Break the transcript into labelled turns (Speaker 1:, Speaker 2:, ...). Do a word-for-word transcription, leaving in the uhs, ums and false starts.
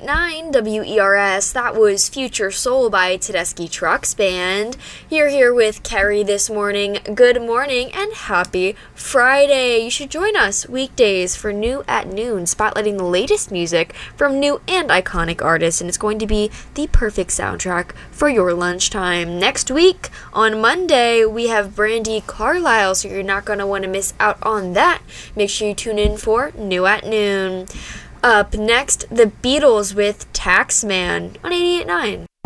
Speaker 1: nine W E R S. That was Future Soul by Tedeschi Trucks Band. You're here with Carrie this morning. Good morning and happy Friday. You should join us weekdays for New at Noon, spotlighting the latest music from new and iconic artists, and it's going to be the perfect soundtrack for your lunchtime. Next week, on Monday, we have Brandi Carlile, so you're not going to want to miss out on that. Make sure you tune in for New at Noon. Up next, the Beatles with Taxman on eighty-eight point nine.